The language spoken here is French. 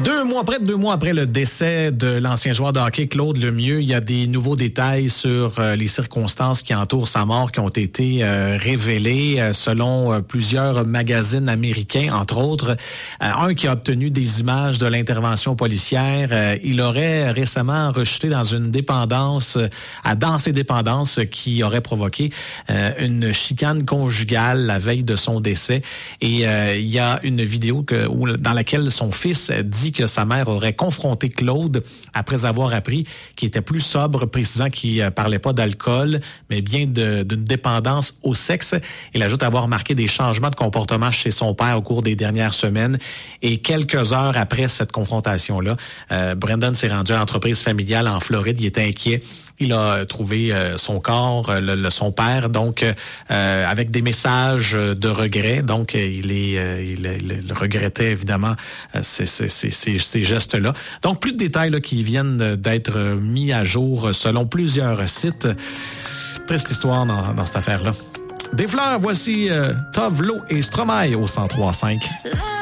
Près de 2 mois après le décès de l'ancien joueur de hockey Claude Lemieux, il y a des nouveaux détails sur les circonstances qui entourent sa mort qui ont été révélés selon plusieurs magazines américains, entre autres. Un qui a obtenu des images de l'intervention policière. Il aurait récemment rejeté dans une dépendance, dans ses dépendances, qui aurait provoqué une chicane conjugale la veille de son décès. Et il y a une vidéo dans laquelle son fils dit que sa mère aurait confronté Claude après avoir appris qu'il était plus sobre, précisant qu'il parlait pas d'alcool, mais bien d'une dépendance au sexe. Il ajoute avoir marqué des changements de comportement chez son père au cours des dernières semaines. Et quelques heures après cette confrontation-là, Brendan s'est rendu à l'entreprise familiale en Floride. Il était inquiet. Il a trouvé son corps, son père, donc avec des messages de regret. Donc, il regrettait évidemment ces gestes-là. Donc, plus de détails là, qui viennent d'être mis à jour selon plusieurs sites. Triste histoire dans cette affaire-là. Des fleurs, voici Tove Lo et Stromae au 103.5.